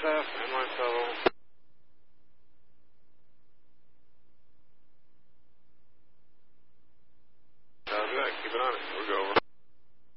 SF, NY7. Keep it on it. We'll go over.